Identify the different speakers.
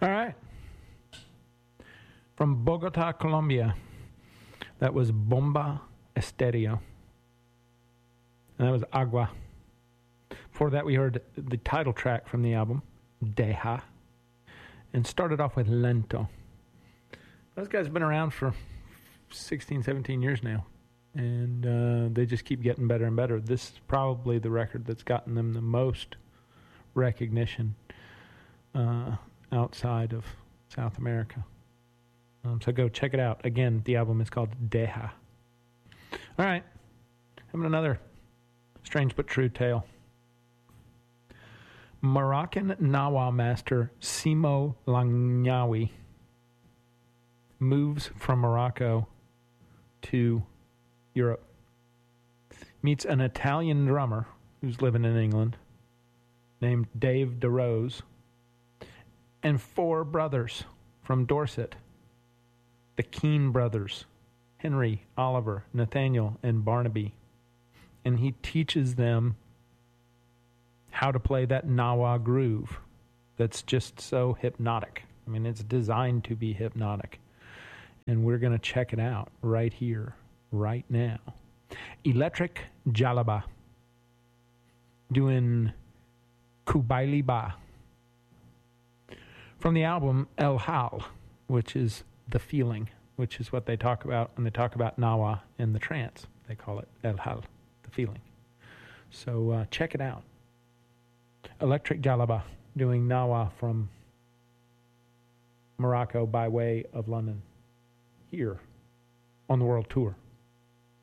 Speaker 1: All right. From Bogota, Colombia, that was Bomba Estéreo. And that was Agua. Before that, we heard the title track from the album, Deja, and started off with Lento. Those guys have been around for 16, 17 years now, and they just keep getting better and better. This is probably the record that's gotten them the most recognition outside of South America. So go check it out. Again, the album is called Deja. All right. Having another strange but true tale. Moroccan Nawa master Simo Langnawi moves from Morocco to Europe. Meets an Italian drummer who's living in England named Dave DeRose and 4 brothers from Dorset. The Keane brothers, Henry, Oliver, Nathaniel, and Barnaby. And he teaches them how to play that Nawa groove that's just so hypnotic. I mean, it's designed to be hypnotic. And we're going to check it out right here, right now. Electric Jalaba doing Kubaili Ba from the album El Hal, which is the feeling, which is what they talk about when they talk about Nawa and the trance. They call it El Hal, the feeling. So check it out. Electric Jalaba doing Nawa from Morocco by way of London here on the World Tour.